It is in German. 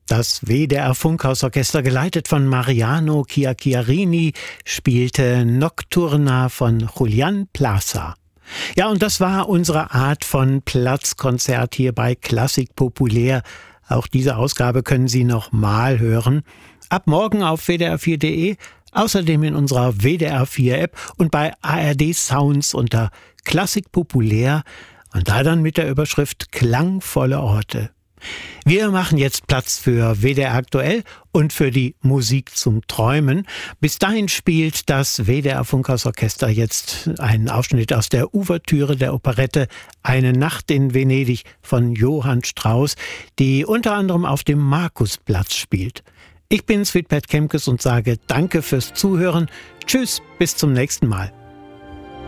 Das WDR Funkhausorchester, geleitet von Mariano Chiacchiarini, spielte Nocturna von Julián Plaza. Ja, und das war unsere Art von Platzkonzert hier bei Klassik Populär. Auch diese Ausgabe können Sie noch mal hören. Ab morgen auf wdr4.de, außerdem in unserer WDR 4 App und bei ARD Sounds unter Klassik Populär und da dann mit der Überschrift Klangvolle Orte. Wir machen jetzt Platz für WDR Aktuell und für die Musik zum Träumen. Bis dahin spielt das WDR Funkhausorchester jetzt einen Ausschnitt aus der Ouvertüre der Operette Eine Nacht in Venedig von Johann Strauss, die unter anderem auf dem Markusplatz spielt. Ich bin Sweetpet Kemkes und sage Danke fürs Zuhören. Tschüss, bis zum nächsten Mal.